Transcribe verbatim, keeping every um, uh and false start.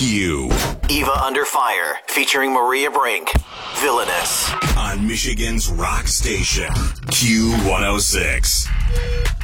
Q. Eva Under Fire, featuring Maria Brink. Villainous. On Michigan's rock station, Q one oh six.